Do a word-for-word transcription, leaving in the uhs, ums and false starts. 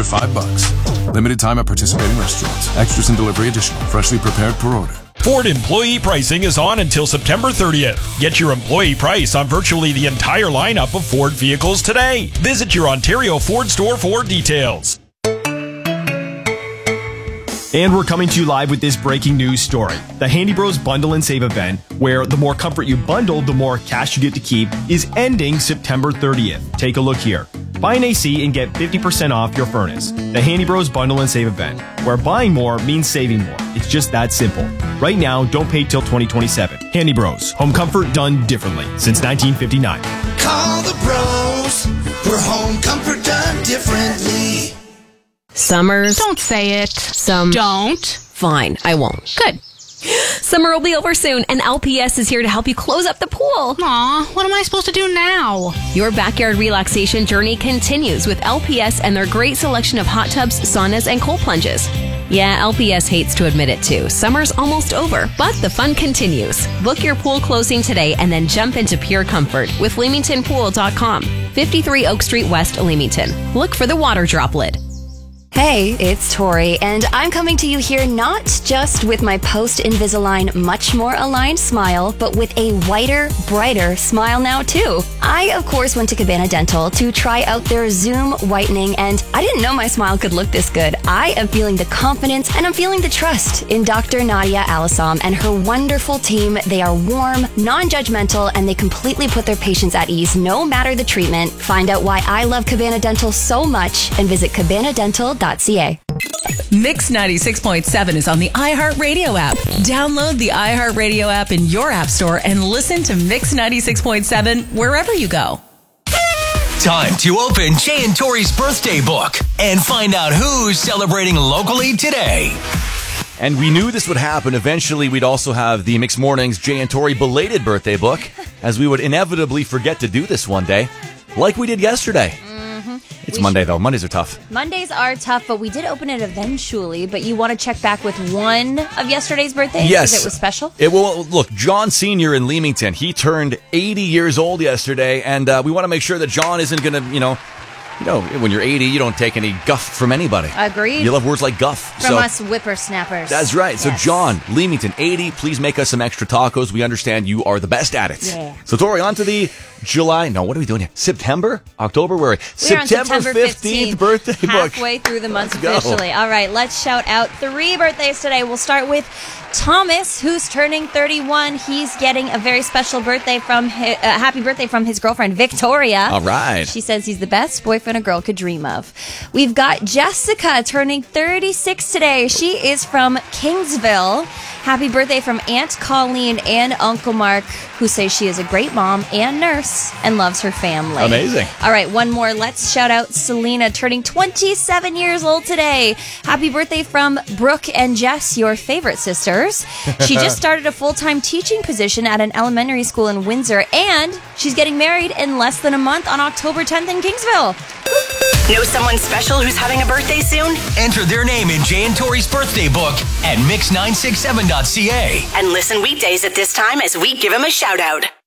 under five bucks. Limited time at participating restaurants. Extras and delivery additional. Freshly prepared per order. Ford employee pricing is on until September thirtieth. Get your employee price on virtually the entire lineup of Ford vehicles today. Visit your Ontario Ford store for details. And we're coming to you live with this breaking news story. The Handy Bros Bundle and Save event, where the more comfort you bundle, the more cash you get to keep, is ending September thirtieth. Take a look here. Buy an A C and get fifty percent off your furnace. The Handy Bros Bundle and Save event, where buying more means saving more. It's just that simple. Right now, don't pay till twenty twenty-seven. Handy Bros. Home comfort done differently since nineteen fifty-nine. Call the bros for home comfort done differently. Summers. Don't say it. Some. Don't. Fine, I won't. Good. Summer will be over soon, and L P S is here to help you close up the pool. Aw, what am I supposed to do now? Your backyard relaxation journey continues with L P S and their great selection of hot tubs, saunas, and cold plunges. Yeah, L P S hates to admit it too. Summer's almost over, but the fun continues. Book your pool closing today and then jump into pure comfort with Leamington Pool dot com. fifty-three Oak Street West, Leamington. Look for the water droplet. Hey, it's Tori, and I'm coming to you here not just with my post-Invisalign much more aligned smile, but with a whiter, brighter smile now too. I, of course, went to Cabana Dental to try out their Zoom whitening, and I didn't know my smile could look this good. I am feeling the confidence and I'm feeling the trust in Doctor Nadia Alisam and her wonderful team. They are warm, non-judgmental, and they completely put their patients at ease no matter the treatment. Find out why I love Cabana Dental so much and visit cabana dental dot c a. Mix ninety-six point seven is on the iHeartRadio app. Download the iHeartRadio app in your app store and listen to Mix ninety-six point seven wherever you go. Time to open Jay and Tori's birthday book and find out who's celebrating locally today. And we knew this would happen. Eventually, we'd also have the Mix Mornings Jay and Tori belated birthday book, as we would inevitably forget to do this one day, like we did yesterday. It's we Monday, should. though. Mondays are tough. Mondays are tough, but we did open it eventually. But you want to check back with one of yesterday's birthdays? Yes. Because it was special? It will. Look, John Senior in Leamington, he turned eighty years old yesterday, and uh, we want to make sure that John isn't going to, you know, you know, when you're eighty, you don't take any guff from anybody. Agreed. You love words like guff. From so, us whippersnappers. That's right. So, yes. John, Leamington, eighty, please make us some extra tacos. We understand you are the best at it. Yeah. So, Tori, on to the July. No, what are we doing here? September? October? Where are we? We are on September fifteenth birthday book. Halfway through the month Let's officially. Go. All right, let's shout out three birthdays today. We'll start with Thomas, who's turning thirty-one. He's getting a very special birthday from his, uh, happy birthday from his girlfriend, Victoria. All right. She says he's the best boyfriend a girl could dream of. We've got Jessica turning thirty-six today. She is from Kingsville. Happy birthday from Aunt Colleen and Uncle Mark, who say she is a great mom and nurse and loves her family. Amazing. All right, one more. Let's shout out Selena, turning twenty-seven years old today. Happy birthday from Brooke and Jess, your favorite sisters. She just started a full-time teaching position at an elementary school in Windsor, and she's getting married in less than a month on October tenth in Kingsville. Know someone special who's having a birthday soon? Enter their name in Jay and Tori's birthday book at mix nine six seven dot c a. And listen weekdays at this time as we give them a shout out.